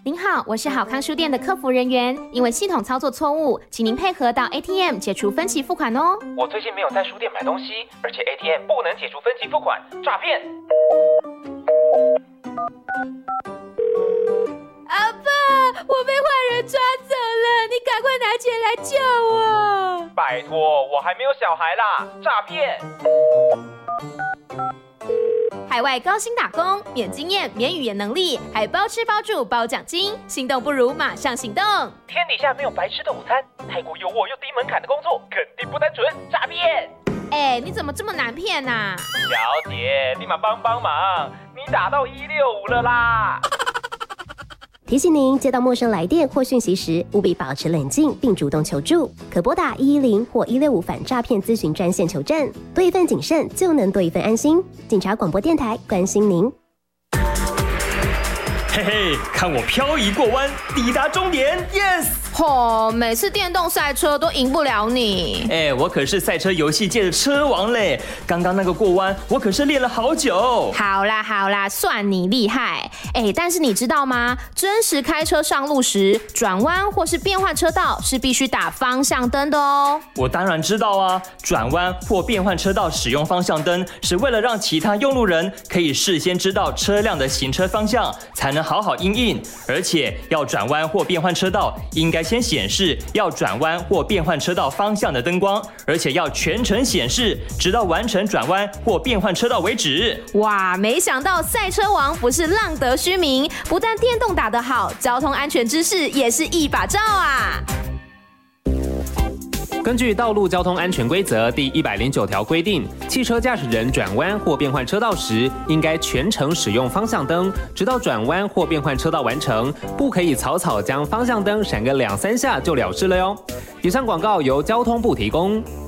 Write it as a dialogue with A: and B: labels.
A: 您好，我是好康书店的客服人员，因为系统操作错误，请您配合到 ATM 解除分期付款哦。
B: 我最近没有在书店买东西，而且 ATM 不能解除分期付款，诈骗！
C: 阿爸，我被坏人抓走了，你赶快拿钱来救我！
B: 拜托，我还没有小孩啦，诈骗！
A: 海外高薪打工，免经验、免语言能力，还包吃包住包奖金，心动不如马上行动！
B: 天底下没有白吃的午餐，泰国有我又低门槛的工作，肯定不单纯，诈骗！
A: 哎，你怎么这么难骗啊？
B: 小姐，立马帮忙，你打到165了啦！
D: 提醒您，接到陌生来电或讯息时，务必保持冷静并主动求助，可拨打110或165反诈骗咨询专线求证。多一份谨慎，就能多一份安心。警察广播电台关心您。
E: 嘿嘿，看我漂移过弯，抵达终点 ，yes！
A: 每次电动赛车都赢不了你。
E: 我可是赛车游戏界的车王嘞！刚刚那个过弯，我可是练了好久。
A: 好啦，算你厉害。但是你知道吗？真实开车上路时，转弯或是变换车道是必须打方向灯的哦。
E: 我当然知道啊，转弯或变换车道使用方向灯，是为了让其他用路人可以事先知道车辆的行车方向，才能好好因应。而且要转弯或变换车道，应该先显示要转弯或变换车道方向的灯光，而且要全程显示，直到完成转弯或变换车道为止。
A: 哇，没想到赛车王不是浪得虚名，不但电动打得好，交通安全知识也是一把照啊！
F: 根据《道路交通安全规则》第109条规定，汽车驾驶人转弯或变换车道时，应该全程使用方向灯，直到转弯或变换车道完成，不可以草草将方向灯闪个2-3下就了事了哟。以上广告由交通部提供。